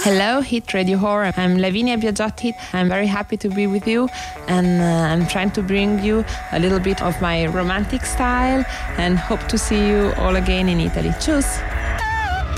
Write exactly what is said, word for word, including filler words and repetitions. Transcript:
Hello, Hit Radio Horror. I'm Lavinia Biagiotti. I'm very happy to be with you, and uh, I'm trying to bring you a little bit of my romantic style, and hope to see you all again in Italy. Tschüss!